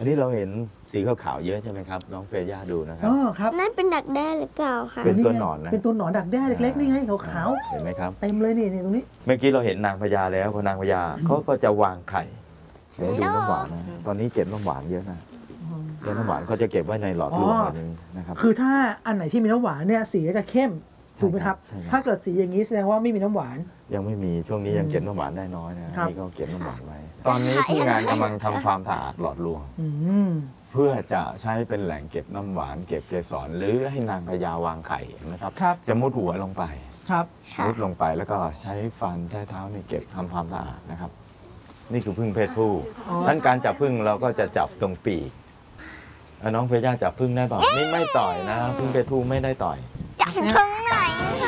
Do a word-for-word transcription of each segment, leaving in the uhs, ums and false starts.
นนี้เราเห็นสีขาวๆเยอะใช่ไหมครับน้องเฟย่าดูนะครับอ๋อครับนั่นเป็นดักแด้หรือเปล่าคะเป็นตัวหนอนนะเป็นตัวหนอนดักแด้เล็กๆนี่ไงขาวเห็นไหมครับๆเต็มเลยนี่นี่ตรงนี้เมื่อกี้เราเห็นนางพญาแล้วพอนางพญาเขาก็จะวางไข่เดี๋ยวดูน้ำหวานนะตอนนี้เก็บน้ำหวานเยอะนะเดี๋ยวน้ำหวานเขาจะเก็บไว้ในหลอดลมแบบนี้นะครับคือถ้าอันไหนที่มีน้ำหวานเนี่ยสีก็จะเข้มถูกไหมครับถ้าเกิดสีอย่างนี้แสดงว่าไม่มีน้ำหวานยังไม่มีช่วงนี้ยังเก็บน้ำหวานได้น้อยนะนี่ก็เก็บน้ำหวานไว้ตอนนี้ผู้งานกำลังทำความสะอาดหลอดลวงเพื่อจะใช้เป็นแหล่งเก็บน้ำหวานเก็บเกสรหรือให้นางพญาวางไข่นะครับจะมุดหัวลงไปครับมุดลงไปแล้วก็ใช้ฟันใช้เท้านี่เก็บทำความสะอาดนะครับนี่คือผึ้งเพศผู้ดังนั้นการจับผึ้งเราก็จะจับตรงปีกน้องเฟย่าจับผึ้งได้เปล่านี่ไม่ต่อยนะผึ้งเพศผู้ไม่ได้ต่อยจับตรงไหน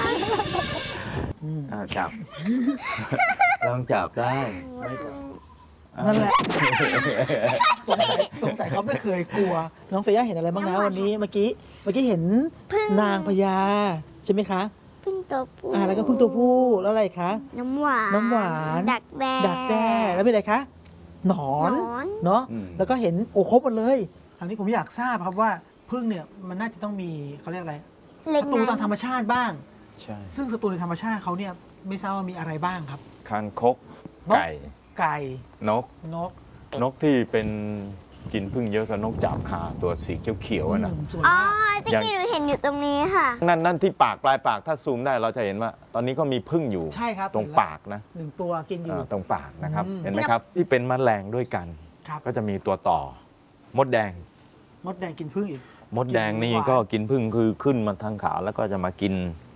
จับลองจับได้ไม่ต่อยนั่นแหละสงสัยสงสัยเขาไม่เคยกลัวน้องเฟย่าเห็นอะไรบ้างนะวันนี้เมื่อกี้เมื่อกี้เห็นนางพญาใช่ไหมคะพึ่งตัวผู้อ่าแล้วก็พึ่งตัวผู้แล้วอะไรคะน้ำหวานน้ำหวานดักแด้ดักแด้แล้วเป็นอะไรคะหนอนเนาะแล้วก็เห็นโอ้ครบหมดเลยคราวนี้ผมอยากทราบครับว่าพึ่งเนี่ยมันน่าจะต้องมีเขาเรียกอะไรศัตรูทางธรรมชาติบ้างใช่ซึ่งศัตรูในธรรมชาติเขาเนี่ยไม่ทราบว่ามีอะไรบ้างครับคางคกไก่ไก่นกนกนกที่เป็นกินพึ่งเยอะกับนกจาบคาตัวสีเขียวๆนะอ๋อที่กินหนูเห็นอยู่ตรงนี้ค่ะนั่นนั่นที่ปากปลายปากถ้าซูมได้เราจะเห็นว่าตอนนี้ก็มีพึ่งอยู่ใช่ครับตรงปากนะหนึ่งตัวกินอยู่ตรงปากนะครับเห็นไหมครับที่เป็นแมลงด้วยกันก็จะมีตัวต่อมดแดงมดแดงกินพึ่งอีกมดแดงนี่ก็กินพึ่งคือขึ้นมาทางขาแล้วก็จะมากิน